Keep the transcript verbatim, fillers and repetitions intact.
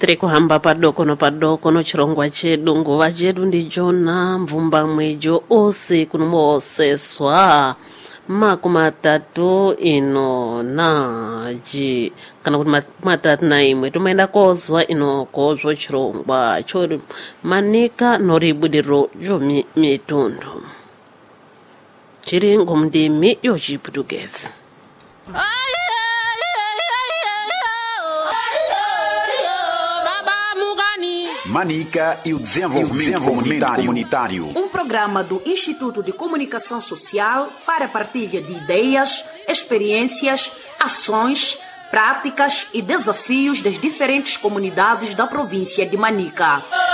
tiri kuhamba padoko nopadoko nochirongwa chedu nguva chedu ndijona mvumba mwejo ose kunomoseswa makumi atatu ino naji kana kuti makumi atatu na imwe tomaenda kozwa ino kozwa chirongwa chori manika noribudiro jomitundu chiri ngomndimi yochiputugezi. Manica e o desenvolvimento, comunitário. comunitário. Um programa do Instituto de Comunicação Social para partilha de ideias, experiências, ações, práticas e desafios das diferentes comunidades da província de Manica.